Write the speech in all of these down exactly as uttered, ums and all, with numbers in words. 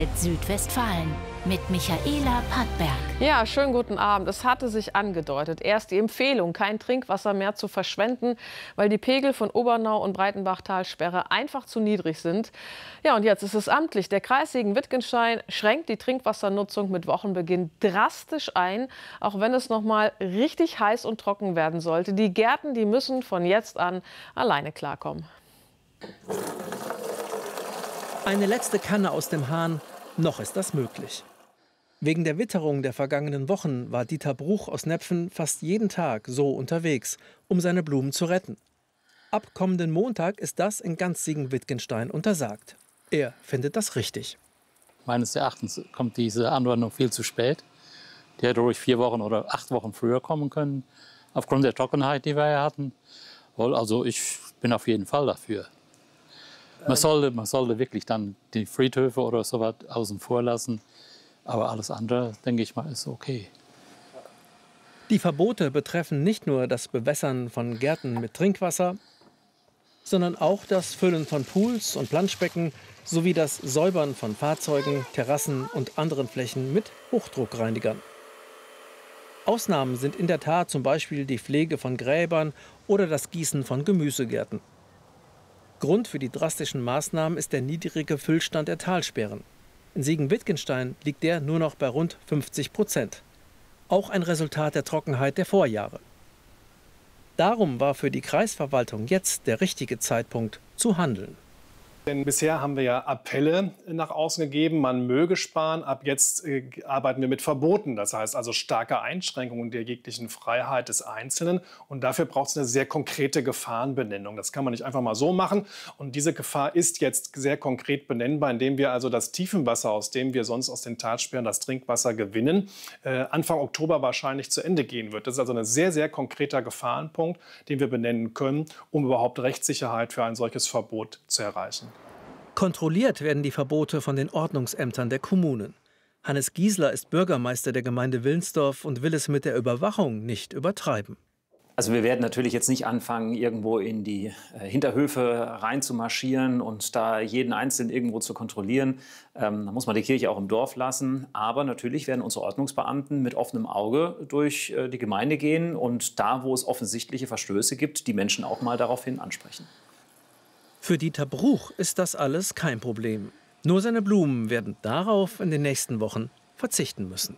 Südwestfalen mit Michaela Pattberg. Ja, schönen guten Abend. Es hatte sich angedeutet. Erst die Empfehlung, kein Trinkwasser mehr zu verschwenden, weil die Pegel von Obernau und Breitenbachtalsperre einfach zu niedrig sind. Ja, und jetzt ist es amtlich. Der Kreis Siegen-Wittgenstein schränkt die Trinkwassernutzung mit Wochenbeginn drastisch ein, auch wenn es noch mal richtig heiß und trocken werden sollte. Die Gärten, die müssen von jetzt an alleine klarkommen. Eine letzte Kanne aus dem Hahn. Noch ist das möglich. Wegen der Witterung der vergangenen Wochen war Dieter Bruch aus Nepfen fast jeden Tag so unterwegs, um seine Blumen zu retten. Ab kommenden Montag ist das in ganz Siegen-Wittgenstein untersagt. Er findet das richtig. Meines Erachtens kommt diese Anordnung viel zu spät. Die hätte ruhig vier Wochen oder acht Wochen früher kommen können, aufgrund der Trockenheit, die wir ja hatten. Also ich bin auf jeden Fall dafür. Man sollte, man sollte wirklich dann die Friedhöfe oder so was außen vor lassen. Aber alles andere, denke ich mal, ist okay. Die Verbote betreffen nicht nur das Bewässern von Gärten mit Trinkwasser, sondern auch das Füllen von Pools und Planschbecken sowie das Säubern von Fahrzeugen, Terrassen und anderen Flächen mit Hochdruckreinigern. Ausnahmen sind in der Tat zum Beispiel die Pflege von Gräbern oder das Gießen von Gemüsegärten. Grund für die drastischen Maßnahmen ist der niedrige Füllstand der Talsperren. In Siegen-Wittgenstein liegt der nur noch bei rund fünfzig Prozent. Auch ein Resultat der Trockenheit der Vorjahre. Darum war für die Kreisverwaltung jetzt der richtige Zeitpunkt zu handeln. Denn bisher haben wir ja Appelle nach außen gegeben, man möge sparen. Ab jetzt äh, arbeiten wir mit Verboten, das heißt also starke Einschränkungen der jeglichen Freiheit des Einzelnen. Und dafür braucht es eine sehr konkrete Gefahrenbenennung. Das kann man nicht einfach mal so machen. Und diese Gefahr ist jetzt sehr konkret benennbar, indem wir also das Tiefenwasser, aus dem wir sonst aus den Talsperren das Trinkwasser gewinnen, äh, Anfang Oktober wahrscheinlich zu Ende gehen wird. Das ist also ein sehr, sehr konkreter Gefahrenpunkt, den wir benennen können, um überhaupt Rechtssicherheit für ein solches Verbot zu erreichen. Kontrolliert werden die Verbote von den Ordnungsämtern der Kommunen. Hannes Giesler ist Bürgermeister der Gemeinde Wilnsdorf und will es mit der Überwachung nicht übertreiben. Also wir werden natürlich jetzt nicht anfangen, irgendwo in die Hinterhöfe reinzumarschieren und da jeden Einzelnen irgendwo zu kontrollieren. Ähm, da muss man die Kirche auch im Dorf lassen. Aber natürlich werden unsere Ordnungsbeamten mit offenem Auge durch äh, die Gemeinde gehen und da, wo es offensichtliche Verstöße gibt, die Menschen auch mal daraufhin ansprechen. Für Dieter Bruch ist das alles kein Problem. Nur seine Blumen werden darauf in den nächsten Wochen verzichten müssen.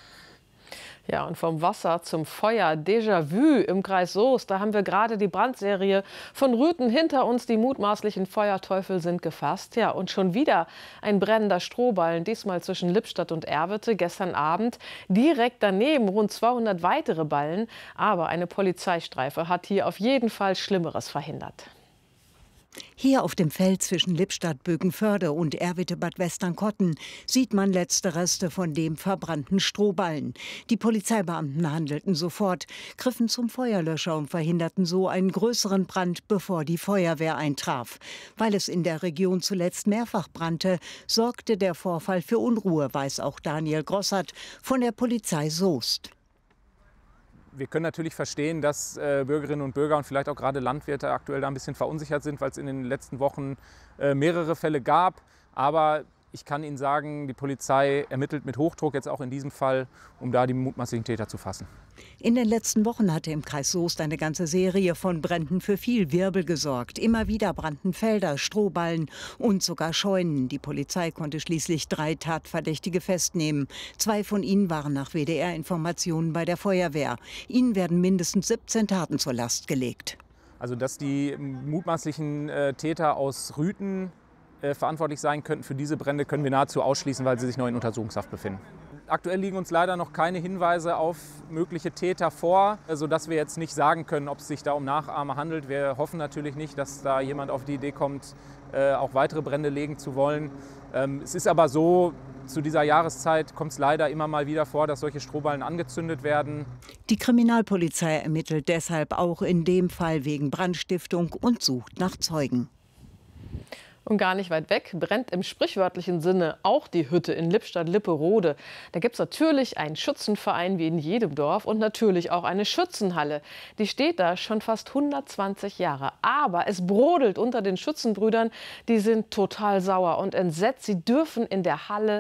Ja, und vom Wasser zum Feuer. Déjà-vu im Kreis Soest. Da haben wir gerade die Brandserie von Rüthen hinter uns. Die mutmaßlichen Feuerteufel sind gefasst. Ja, und schon wieder ein brennender Strohballen, diesmal zwischen Lippstadt und Erwitte gestern Abend. Direkt daneben rund zweihundert weitere Ballen. Aber eine Polizeistreife hat hier auf jeden Fall Schlimmeres verhindert. Hier auf dem Feld zwischen Lippstadt-Bögenförde und Erwitte-Bad Westernkotten sieht man letzte Reste von dem verbrannten Strohballen. Die Polizeibeamten handelten sofort, griffen zum Feuerlöscher und verhinderten so einen größeren Brand, bevor die Feuerwehr eintraf. Weil es in der Region zuletzt mehrfach brannte, sorgte der Vorfall für Unruhe, weiß auch Daniel Grossert von der Polizei Soest. Wir können natürlich verstehen, dass äh, Bürgerinnen und Bürger und vielleicht auch gerade Landwirte aktuell da ein bisschen verunsichert sind, weil es in den letzten Wochen äh, mehrere Fälle gab. Aber ich kann Ihnen sagen, die Polizei ermittelt mit Hochdruck jetzt auch in diesem Fall, um da die mutmaßlichen Täter zu fassen. In den letzten Wochen hatte im Kreis Soest eine ganze Serie von Bränden für viel Wirbel gesorgt. Immer wieder brannten Felder, Strohballen und sogar Scheunen. Die Polizei konnte schließlich drei Tatverdächtige festnehmen. Zwei von ihnen waren nach W D R-Informationen bei der Feuerwehr. Ihnen werden mindestens siebzehn Taten zur Last gelegt. Also dass die mutmaßlichen äh, Täter aus Rüthen äh, verantwortlich sein könnten für diese Brände, können wir nahezu ausschließen, weil sie sich noch in Untersuchungshaft befinden. Aktuell liegen uns leider noch keine Hinweise auf mögliche Täter vor, sodass wir jetzt nicht sagen können, ob es sich da um Nachahmer handelt. Wir hoffen natürlich nicht, dass da jemand auf die Idee kommt, auch weitere Brände legen zu wollen. Es ist aber so, zu dieser Jahreszeit kommt es leider immer mal wieder vor, dass solche Strohballen angezündet werden. Die Kriminalpolizei ermittelt deshalb auch in dem Fall wegen Brandstiftung und sucht nach Zeugen. Und gar nicht weit weg brennt im sprichwörtlichen Sinne auch die Hütte in Lippstadt-Lipperode. Da gibt es natürlich einen Schützenverein wie in jedem Dorf und natürlich auch eine Schützenhalle. Die steht da schon fast hundertzwanzig Jahre. Aber es brodelt unter den Schützenbrüdern. Die sind total sauer und entsetzt. Sie dürfen in der Halle